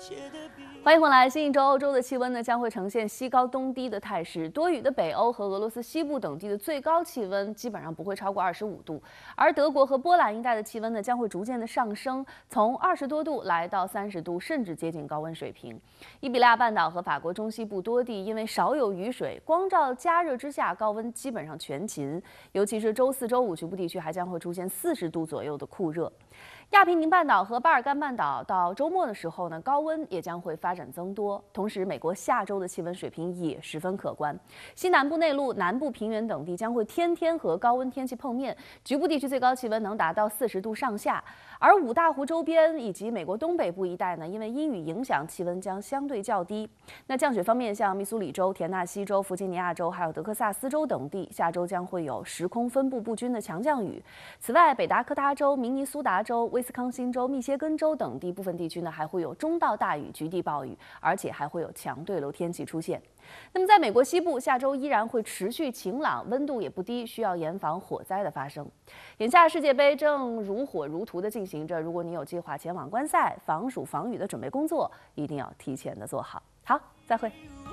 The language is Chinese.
欢迎回来，新一周欧洲的气温呢将会呈现西高东低的态势，多雨的北欧和俄罗斯西部等地的最高气温基本上不会超过25度，而德国和波兰一带的气温呢将会逐渐的上升，从20多度来到30度，甚至接近高温水平。伊比利亚半岛和法国中西部多地因为少有雨水，光照加热之下，高温基本上全勤，尤其是周4、周5局部地区还将会出现40度左右的酷热。亚平宁半岛和巴尔干半岛到周末的时候呢，高温也将会发展增多。同时，美国下周的气温水平也十分可观，西南部内陆、南部平原等地将会天天和高温天气碰面，局部地区最高气温能达到40度上下。而五大湖周边以及美国东北部一带呢，因为阴雨影响，气温将相对较低。那降雪方面，像密苏里州、田纳西州、弗吉尼亚州还有德克萨斯州等地，下周将会有时空分布不均的强降雨。此外，北达科他州、明尼苏达州、威斯康星州、密歇根州等地部分地区呢，还会有中到大雨、局地暴雨，而且还会有强对流天气出现。那么，在美国西部，下周依然会持续晴朗，温度也不低，需要严防火灾的发生。眼下世界杯正如火如荼地进行着，如果你有计划前往观赛，防暑防雨的准备工作一定要提前的做好。好，再会。